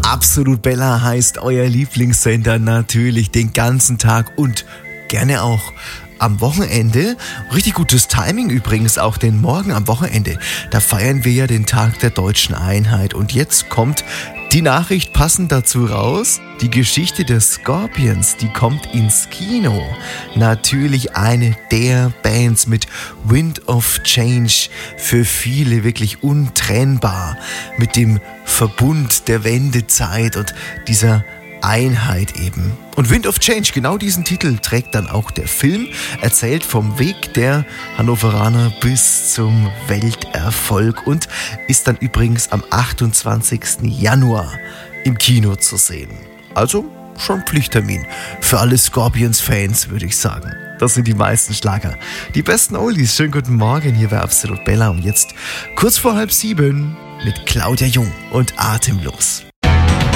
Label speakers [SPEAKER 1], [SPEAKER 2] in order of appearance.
[SPEAKER 1] Absolut Bella heißt euer Lieblingssender natürlich den ganzen Tag und gerne auch am Wochenende. Richtig gutes Timing übrigens auch, denn morgen am Wochenende, da feiern wir ja den Tag der deutschen Einheit. Und jetzt kommt die Nachricht passend dazu raus. Die Geschichte der Scorpions, die kommt ins Kino. Natürlich eine der Bands mit Wind of Change. Für viele wirklich untrennbar mit dem Verbund der Wendezeit und dieser Einheit eben. Und Wind of Change, genau diesen Titel trägt dann auch der Film, erzählt vom Weg der Hannoveraner bis zum Welterfolg und ist dann übrigens am 28. Januar im Kino zu sehen. Also schon Pflichttermin für alle Scorpions-Fans, würde ich sagen. Das sind die meisten Schlager. Die besten Oldies. Schönen guten Morgen hier bei Absolut Bella und jetzt kurz vor 6:30 mit Claudia Jung und Atemlos.